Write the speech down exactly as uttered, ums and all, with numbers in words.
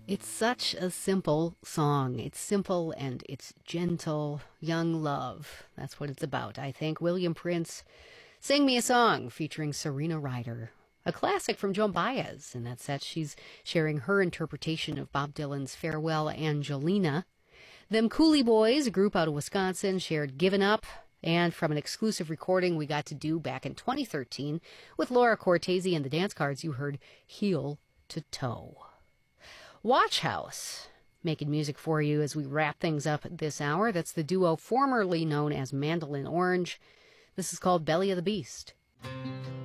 It's such a simple song. It's simple and it's gentle. Young love. That's what it's about, I think. William Prince, Sing Me a Song, featuring Serena Ryder. A classic from Joan Baez. In that set, she's sharing her interpretation of Bob Dylan's Farewell Angelina. Them Cooley Boys, a group out of Wisconsin, shared Given Up. And from an exclusive recording we got to do back in twenty thirteen with Laura Cortese and the Dance Cards, you heard Heel to Toe. Watch House, making music for you as we wrap things up this hour. That's the duo formerly known as Mandolin Orange. This is called Belly of the Beast.